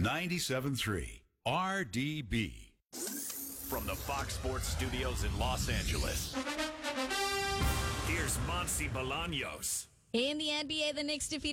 97.3 RDB. From the Fox Sports Studios in Los Angeles, here's Monty Bolaños. In the NBA, the Knicks defeated